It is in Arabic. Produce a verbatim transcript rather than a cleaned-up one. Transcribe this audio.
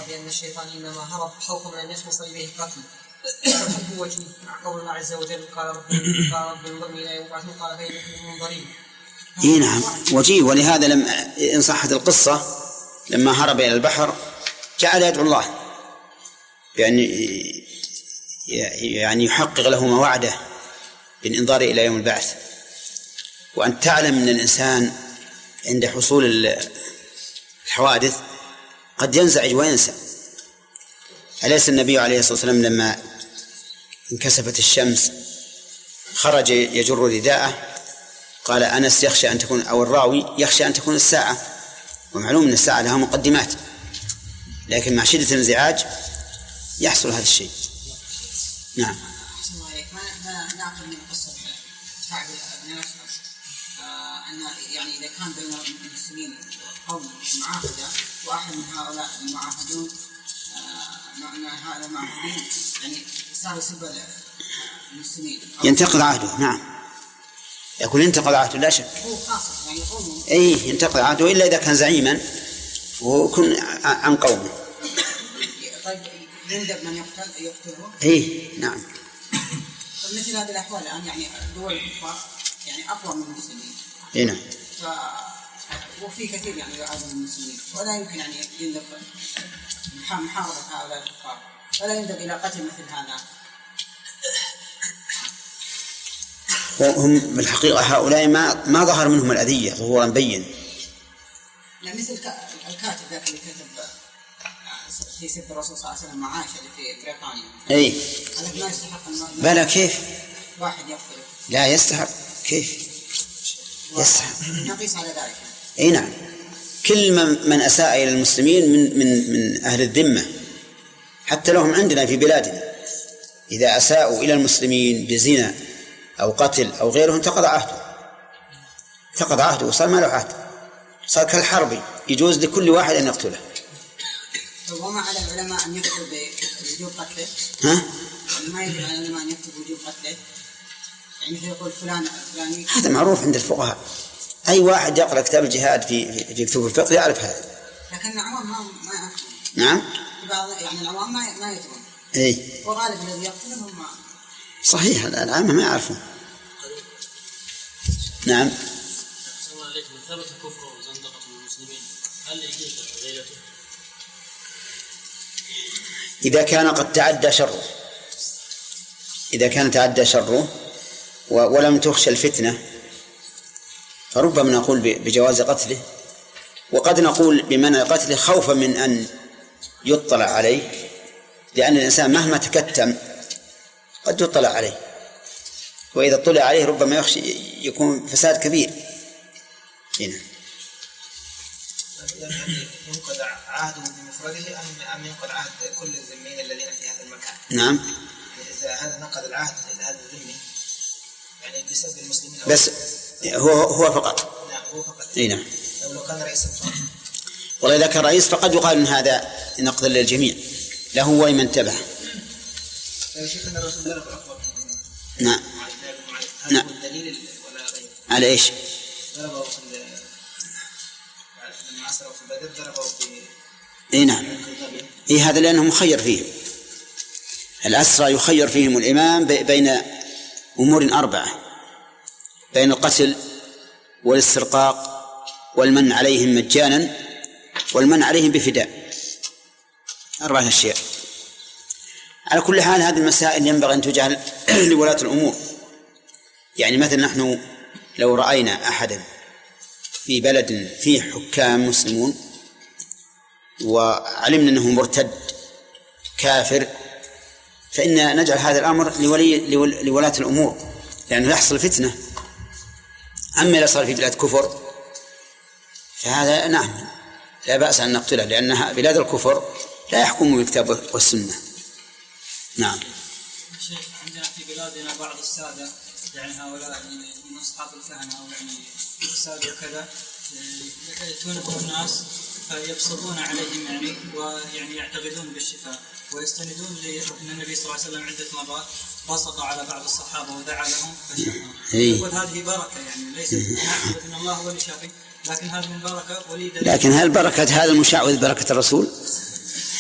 بأن الشيطان إنما هرب خوفا من أن يخلص إليه قتل. فالحكم وجه مع قول الله عز وجل قال رب قال رب انظرني إلى يوم يبعثون قال فإنكم منظرين. إيه نعم وجيه. ولهذا لما إن صحت القصة لما هرب إلى البحر جعل يدعو الله بأن يعني يحقق له ما وعده بالإنظار إلى يوم البعث. وأن تعلم أن الإنسان عند حصول الحوادث قد ينزعج وينسى. أليس النبي عليه الصلاة والسلام لما انكسفت الشمس خرج يجر رداءه قال أنس يخشى أن تكون أو الراوي يخشى أن تكون الساعة، ومعلوم أن الساعة لها مقدمات، لكن مع شدة الانزعاج يحصل هذا الشيء. نعم. أحسن الله عليك. ما نعقل من قصة كعب بن الأشرف أن يعني إذا كان بين المسلمين قوم معاهدة وأحد من هؤلاء المعاهدون أن هذا معاهدين يعني صار يسب المسلمين ينتقض عهده. نعم يقول ينتقض عهده لا شك. هو خاصة يعني قوم أي ينتقض عهده إلا إذا كان زعيما ويكون عن قومه. طيب يندب من يقتل يقتله. إيه نعم. مثل هذه الأحوال الآن يعني دول الكفار يعني أقوى من المسلمين. إيه نعم. ف وفي كثير يعني يعادون المسلمين ولا يمكن يعني يندب محاربة هؤلاء الكفار ولا يندب إلى قتل مثل هذا. هم بالحقيقة هؤلاء ما ما ظهر منهم الأذية ظهورا بين. لا مثل الكاتب ذاك اللي كتب في سب الرسول صلى الله عليه وسلم مع عائشة في بريطانيا. أي. هذا ما يستحق. بلى كيف؟ واحد يقتله. لا يستحق. كيف؟ يستحق. نقيس على ذلك. أي نعم. كل من من أساء إلى المسلمين من من من أهل الذمة حتى لهم عندنا في بلادنا إذا أساءوا إلى المسلمين بزنا أو قتل أو غيره انتقض عهده. انتقض عهده وصار ما له عهد، صار كالحربي يجوز لكل واحد أن يقتله. وما على العلماء أن يكتب وجوب قتله؟ ها؟ ما يجب على العلماء أن يكتب وجوب قتله؟ يعني يقول فلان فلاني. هذا معروف عند الفقهاء. أي واحد يقرأ كتاب الجهاد في في كتب الفقه يعرف هذا. لكن العوام ما ما يعرفون. نعم. يعني العوام ما ما يدرون. إيه. وغالب الذي يقتلهم ما. صحيح العامة ما يعرفون. نعم. أحسن الله عليك. من ثبت كفر وزندقة المسلمين هل يجوز غيرته؟ إذا كان قد تعدى شره، إذا كان تعدى شره ولم تخشى الفتنة فربما نقول بجواز قتله، وقد نقول بمنع قتله خوفا من أن يطلع عليه، لأن الإنسان مهما تكتم قد يطلع عليه، وإذا اطلع عليه ربما يخشى يكون فساد كبير. هنا ينقض عهده بمفرده أم ينقض عهد كل الذمين الذين في هذا المكان؟ نعم. إذا هذا نقض العهد لهذا الذمي يعني بسبب المسلمين بس هو هو فقط. نعم هو فقط. اي نعم. لو كان رئيسا فقط. والله إذا كان رئيس فقد يقال إن هذا نقض للجميع له ولمن تبعه. يا شيخ أن الرسول ضرب أخبار. نعم. نعم. الدليل ولا غير؟ على إيش؟ ضربه في لما عصروا في بدر ضربه في. اي نعم. اي هذا لأنه مخير فيهم. الأسرى يخير فيهم الإمام بين أمور أربعة، بين القتل والاسترقاق والمن عليهم مجانا والمن عليهم بفداء، أربعة أشياء. على كل حال هذه المسائل ينبغي أن تجعل لولاة الأمور. يعني مثلا نحن لو رأينا أحدا في بلد فيه حكام مسلمون وعلمنا أنه مرتد كافر فإن نجعل هذا الأمر لولي لولاة الأمور لأنه يحصل فتنة. أما إذا صار في بلاد كفر فهذا نعم لا بأس أن نقتله، لأنها بلاد الكفر لا يحكم بالكتاب والسنة. نعم. شيخ عندنا في بلادنا بعض السادة يعني هؤلاء من أصحاب الكهنة أو يعني السادة وكذا يتونهم الناس فيبصرون عليهم يعني ويعني يعتقدون بالشفاء ويستندون لأن النبي صلى الله عليه وسلم عدة مرات بسط على بعض الصحابة ودعا لهم فشفاهم. يقول هذه بركة يعني ليست نعتقد أن الله هو اللي شافي، لكن هذه من بركة وليدة. لكن هل بركة هذا المشعوذ بركة الرسول؟